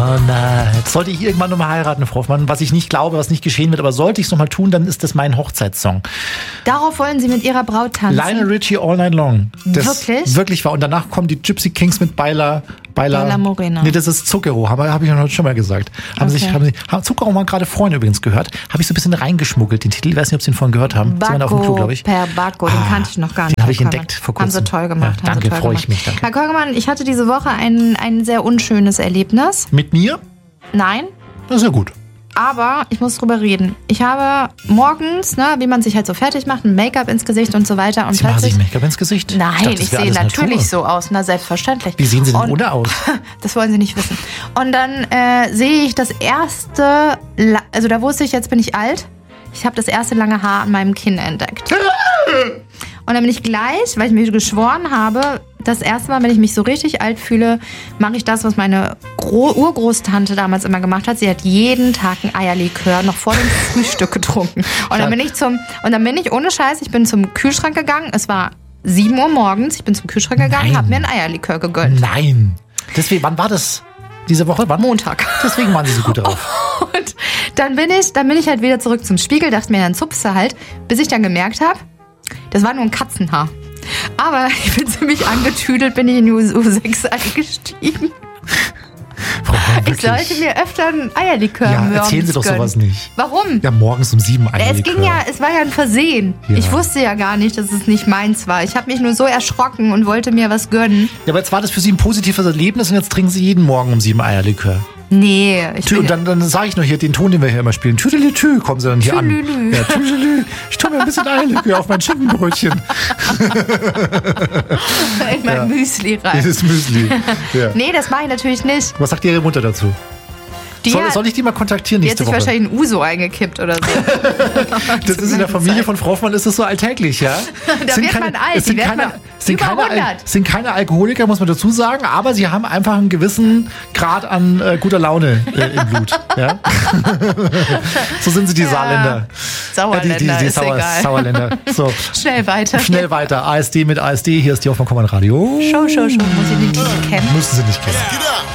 Oh nein. Sollte ich irgendwann nochmal heiraten, Frau Hoffmann, was ich nicht glaube, was nicht geschehen wird, aber sollte ich es nochmal tun, dann ist das mein Hochzeitssong. Darauf wollen Sie mit Ihrer Braut tanzen? Lionel Richie, All Night Long. Das wirklich? Wirklich war. Und danach kommen die Gypsy Kings mit Baila Morena. Nee, das ist Zucchero, habe ich ja heute schon mal gesagt. Haben Zucchero mal gerade vorhin übrigens gehört. Habe ich so ein bisschen reingeschmuggelt, den Titel. Ich weiß nicht, ob Sie ihn vorhin gehört haben. Bacco, auf dem Klo, glaube ich. Per Bacco, den kannte ich noch gar nicht. Den habe ich entdeckt vor kurzem. Haben Sie toll gemacht. Ja, danke, freue ich mich. Danke. Herr Kolgemann, ich hatte diese Woche ein sehr unschönes Erlebnis. Mit mir? Nein. Das ist ja gut. Aber ich muss drüber reden. Ich habe morgens, wie man sich halt so fertig macht, ein Make-up ins Gesicht und so weiter. Und Sie machen sich Make-up ins Gesicht? Nein, ich sehe natürlich so aus. Na, selbstverständlich. Wie sehen Sie denn ohne aus? Das wollen Sie nicht wissen. Und dann sehe ich das erste, also da wusste ich, jetzt bin ich alt. Ich habe das erste lange Haar an meinem Kinn entdeckt. Und dann bin ich gleich, weil ich mir geschworen habe, das erste Mal, wenn ich mich so richtig alt fühle, mache ich das, was meine Urgroßtante damals immer gemacht hat. Sie hat jeden Tag ein Eierlikör noch vor dem Frühstück getrunken. Und dann bin ich ohne Scheiß, ich bin zum Kühlschrank gegangen. Es war 7 Uhr morgens. Ich bin zum Kühlschrank gegangen, habe mir ein Eierlikör gegönnt. Nein. Deswegen, wann war das? Diese Woche? Wann? Montag. Deswegen waren Sie so gut drauf. Und dann bin ich halt wieder zurück zum Spiegel, dachte mir, dann zupfst du halt, bis ich dann gemerkt habe, das war nur ein Katzenhaar. Aber ich bin ziemlich angetüdelt, bin ich in die U6 eingestiegen. Ich sollte mir öfter ein Eierlikör Ja, erzählen Sie doch sowas nicht. Warum? Ja, morgens um 7 Eierlikör. Es war ja ein Versehen. Ja. Ich wusste ja gar nicht, dass es nicht meins war. Ich habe mich nur so erschrocken und wollte mir was gönnen. Ja, aber jetzt war das für Sie ein positives Erlebnis und jetzt trinken Sie jeden Morgen um 7 Eierlikör. Nee. Und dann sage ich noch hier den Ton, den wir hier immer spielen. Tüdelitü, kommen Sie dann hier an. Ja, Tüdelitü. Ich tue mir ein bisschen Eierlikör auf mein Schinkenbrötchen. In mein Müsli rein. Dieses Müsli. Ja. Nee, das mache ich natürlich nicht. Was sagt Ihre Mutter dazu? Soll ich die mal kontaktieren nächste Woche? Die hat sich wahrscheinlich ein Uso eingekippt oder so. Das ist in der Familie von Frau Hoffmann ist das so alltäglich, ja? Da wird man alt. Sind keine Alkoholiker, muss man dazu sagen, aber sie haben einfach einen gewissen Grad an guter Laune im Blut. Ja? So sind sie die Saarländer. Sauerländer, ist egal. Sauerländer. So. Schnell weiter. ASD mit ASD. Hier ist die Hoffmann-Kommand Radio. Show. Muss ich den Titel kennen? Müssen Sie nicht kennen.